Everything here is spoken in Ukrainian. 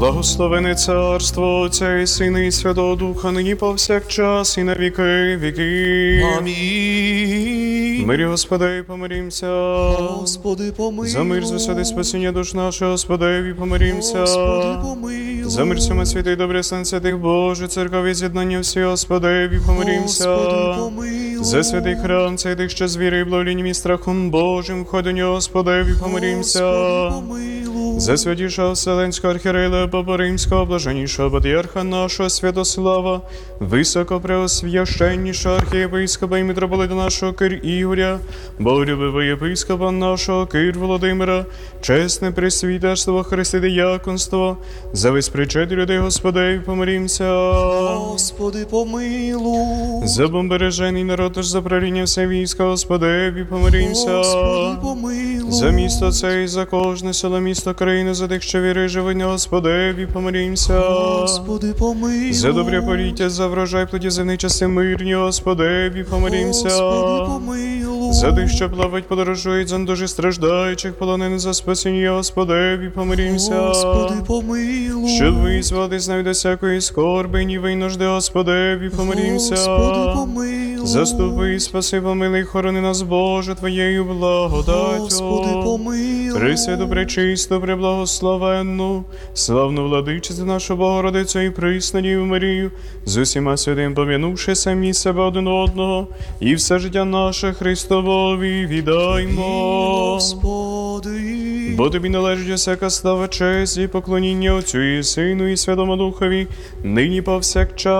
Благословене царство Отця і Сина і Святого Духа, нині повсякчас і на віки віки. Амінь. Мирі, Господи, помирімся. Господи, помилуй. За мир, за святе спасіння душ наших, Господи, помирімся. Господи, помилуй. За мир всьому світу і добре сон святих Боже, церкові з'єднання всі, Господи, помирімся. Господи, помилуй. За святий храм, цей тих, що з віри і благовінням і страхом Божим, входь до нього, Господи, помирімся. Господи, помилуй. За святішого Вселенського архієрея Папа Римського, блаженнішого патріарха нашого Святослава, високопреосвященнішого архієпископа і митрополита нашого Кир Ігоря, боголюбивого єпископа нашого Кир Володимира, чесне пресвітерство, Христи діяконство, за весь причет людей, Господи, помирімся. Господи, помилуй. За бомбережений народ, тож за правління все війська, Господи, помирімся. Господи, помилуй. За місто це і за кожне село, місто, країну, за тих, що віри живуть, Господи, помирімся. Господи, помилуй. За добре поліття, за врожай плоді земний часи мирні, Господи, помирімся. Господи, помилуй. За тих, що плавать, подорожують, за дуже страждаючих, полонених за спасіння, Господи, помирімся. Господи, помилуй. Щоб визволити з навіть до всякої скорби, ніви й нужди, Господи, помирімся. Господи, помилуй. Заступи, спаси, помилуй, хорони нас, Боже, Твоєю благодаттю. Господи, помилуй. Пресвяту, пречисту, преблагословенну, славну владичицю нашу Богородицю і приснадію Марію, з усіма святим пом'янувши самі себе один одного, і все життя наше Христовові віддаймо. Господи. Бо Тобі належить усяка слава, честь і поклоніння Отцю і Сину і Святому Духові, нині повсякчас